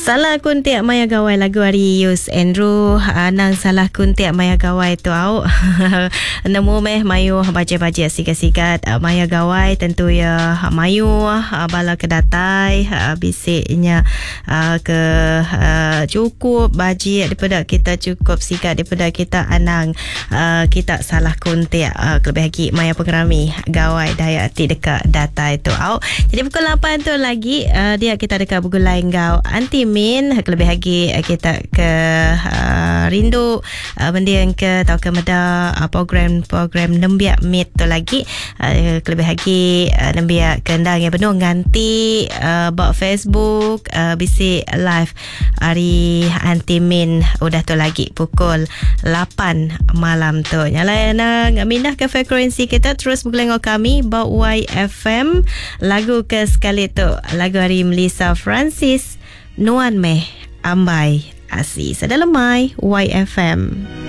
Salah kuntiak maya gawai lagu hari Yus Andrew nang salah kuntiak maya gawai tu au nemu meh mayu baca-baca sikat-sikat maya gawai tentu ya mayu bala kedatai bisiknya ke cukup baji daripada kita cukup sikat daripada kita anang kita salah kuntiak lebih lagi maya pengerami gawai daya ti dekat data itu au. Jadi pukul 8 tu lagi dia kita dekat Bugulai Ngau anti min lebih lagi kita ke rindu benda yang ke tau ke meda program nembiak meet tu lagi lebih lagi nembiak kendang yang penuh nganti bak Facebook bisi live hari anti min udah tu lagi pukul 8 malam tu nyala nang mindah ke frekuensi kita terus bergelengok kami bak YFM lagu ke sekali tu lagu hari Melissa Francis Nuan Meh Ambai Asi Sedalemai YFM.